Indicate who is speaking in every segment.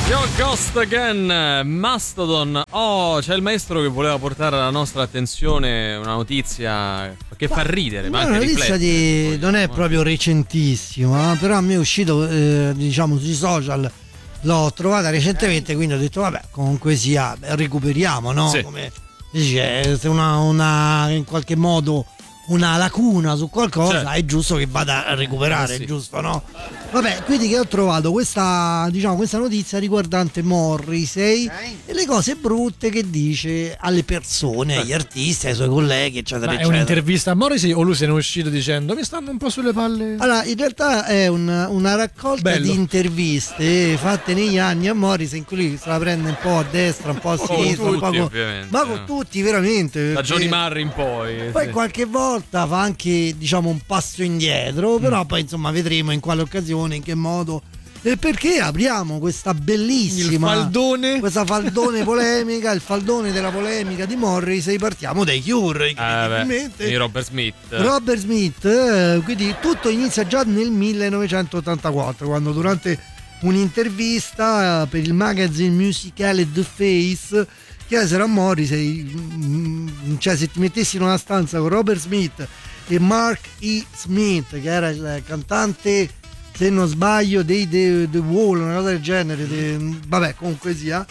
Speaker 1: Your Ghost Again, Mastodon. Oh, c'è il maestro che voleva portare alla nostra attenzione una notizia che fa ridere, ma anche
Speaker 2: una notizia non è proprio recentissima, però a me è uscito diciamo sui social, l'ho trovata recentemente, quindi ho detto vabbè, comunque sia, recuperiamo, no?
Speaker 1: Sì.
Speaker 2: Come dice, se una in qualche modo una lacuna su qualcosa, certo, è giusto che vada a recuperare, sì, giusto, no? Vabbè, quindi che ho trovato questa notizia riguardante Morrissey e le cose brutte che dice alle persone, agli artisti, ai suoi colleghi, eccetera, eccetera.
Speaker 3: È un'intervista a Morrissey o lui se ne è uscito dicendo mi stanno un po' sulle palle?
Speaker 2: Allora, in realtà è una raccolta di interviste fatte negli anni a Morrissey, in cui lui se la prende un po' a destra, un po' a sinistra, un po' ma con tutti, veramente.
Speaker 1: Da Johnny Marr in poi.
Speaker 2: Poi qualche volta fa anche, diciamo, un passo indietro, però poi insomma vedremo in quale occasione, in che modo e perché apriamo questa bellissima questa faldone polemica, il faldone della polemica di Morrissey. Partiamo dai Cure,
Speaker 1: di Robert Smith.
Speaker 2: Quindi tutto inizia già nel 1984, quando durante un'intervista per il magazine musicale The Face chiesero a Morrissey, cioè, se ti mettessi in una stanza con Robert Smith e Mark E. Smith, che era il cantante, se non sbaglio, dei The Wall, una cosa del genere, vabbè, comunque sia,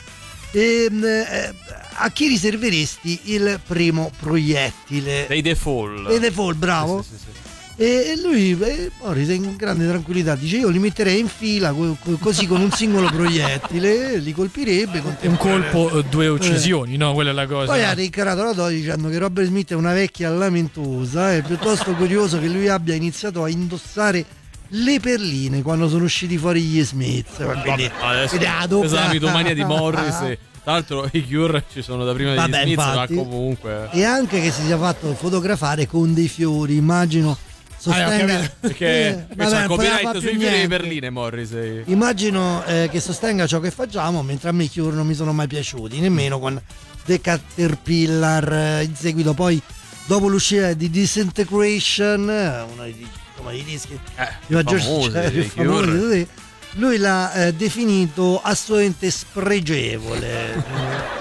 Speaker 2: a chi riserveresti il primo proiettile?
Speaker 1: Dei The Fall,
Speaker 2: bravo.
Speaker 1: Sì.
Speaker 2: E lui, Morrissey, in grande tranquillità, dice: io li metterei in fila così, con un singolo proiettile, li colpirebbe.
Speaker 3: Un colpo, due uccisioni, no? Quella è la cosa.
Speaker 2: Poi ha rincarato la dose dicendo che Robert Smith è una vecchia lamentosa, è piuttosto curioso che lui abbia iniziato a indossare le perline quando sono usciti fuori gli Smith. Quindi
Speaker 1: la mitomania di Morrissey. Tra l'altro i Cure ci sono da prima degli Smith, infatti, ma comunque.
Speaker 2: E anche che si sia fatto fotografare con dei fiori, immagino. Sostenga
Speaker 1: perché c'ha copyright sui fiori di perline Morrissey.
Speaker 2: Immagino che sostenga ciò che facciamo, mentre a me i Cure non mi sono mai piaciuti, nemmeno con The Caterpillar, in seguito poi dopo l'uscita di Disintegration, uno dei dischi di maggior successo, lui l'ha definito assolutamente spregevole.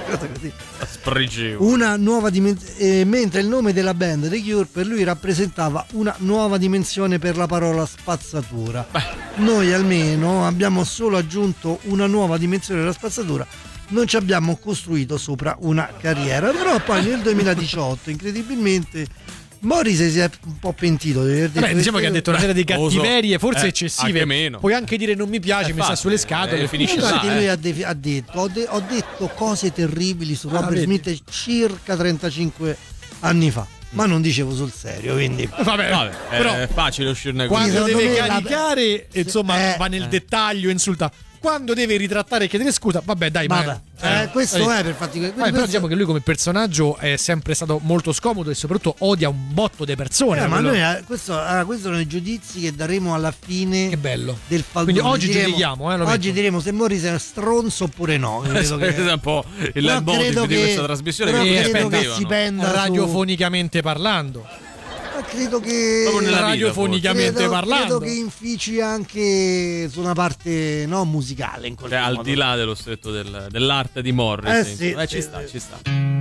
Speaker 2: Una nuova dimensione, mentre il nome della band The Cure per lui rappresentava una nuova dimensione per la parola spazzatura. Noi almeno abbiamo solo aggiunto una nuova dimensione della spazzatura, non ci abbiamo costruito sopra una carriera. Però poi nel 2018 incredibilmente Morrissey si è un po' pentito di aver detto,
Speaker 3: diciamo che ha detto una serie di cattiverie forse eccessive,
Speaker 1: anche meno.
Speaker 3: Puoi anche dire non mi piace, mi sta sulle scatole,
Speaker 1: finisce là.
Speaker 2: Infatti lui ha detto ho detto cose terribili su Robert Smith circa 35 anni fa, ma non dicevo sul serio, quindi
Speaker 1: vabbè, però è facile uscirne così.
Speaker 3: Quando deve caricare insomma va nel dettaglio, insulta. Quando deve ritrattare e chiedere scusa, vabbè dai,
Speaker 2: questo è per fatti.
Speaker 3: Però diciamo che lui come personaggio è sempre stato molto scomodo e soprattutto odia un botto di persone.
Speaker 2: Ma noi questo sono i giudizi che daremo alla fine.
Speaker 3: Che bello.
Speaker 2: Del faldone.
Speaker 3: Quindi oggi giudichiamo,
Speaker 2: oggi diremo se Morrissey è uno stronzo oppure no.
Speaker 1: Questo è un po' il motivo di questa trasmissione,
Speaker 2: che si penda
Speaker 3: radiofonicamente parlando.
Speaker 2: Credo che
Speaker 3: radiofonicamente parlando,
Speaker 2: credo che infici anche su una parte musicale in quel modo.
Speaker 1: Al di là dello stretto dell'arte di Morrissey.
Speaker 2: Ci sta.